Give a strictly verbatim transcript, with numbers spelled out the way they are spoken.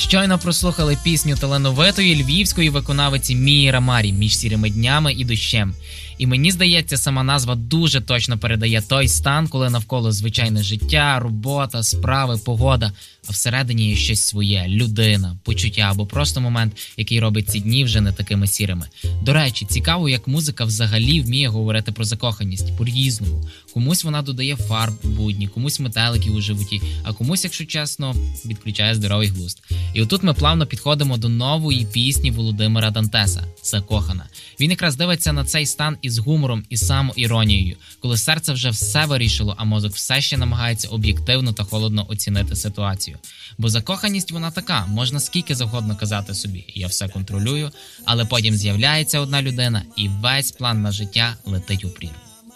Щойно прослухали пісню талановитої львівської виконавиці Мії Рамарі «Між сірими днями і дощем». І мені здається, сама назва дуже точно передає той стан, коли навколо звичайне життя, робота, справи, погода, а всередині є щось своє – людина, почуття або просто момент, який робить ці дні вже не такими сірими. До речі, цікаво, як музика взагалі вміє говорити про закоханість по-різному. Комусь вона додає фарб у будні, комусь метеликів у животі, а комусь, якщо чесно, відключає здоровий глузд. І отут ми плавно підходимо до нової пісні Володимира Дантеса «Закохана». Він якраз дивиться на цей стан із гумором і самоіронією, коли серце вже все вирішило, а мозок все ще намагається об'єктивно та холодно оцінити ситуацію. Бо закоханість вона така, можна скільки завгодно казати собі «я все контролюю», але потім з'являється одна людина і весь план на життя летить у прірву.